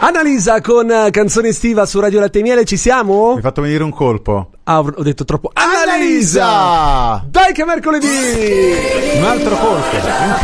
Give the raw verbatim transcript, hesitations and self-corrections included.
Annalisa con uh, Canzone estiva su Radio Latte e Miele, ci siamo? Mi hai fatto venire un colpo. Ah, ho detto troppo. Annalisa! Dai che è mercoledì! Un altro colpo.